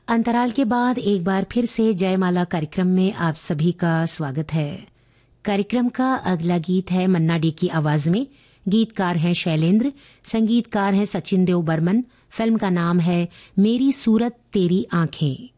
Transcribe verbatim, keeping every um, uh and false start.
अंतराल के बाद एक बार फिर से जयमाला कार्यक्रम में आप सभी का स्वागत है। कार्यक्रम का अगला गीत है मन्ना डे की आवाज में। गीतकार हैं शैलेंद्र, संगीतकार हैं सचिन देव बर्मन। फिल्म का नाम है मेरी सूरत तेरी आंखें।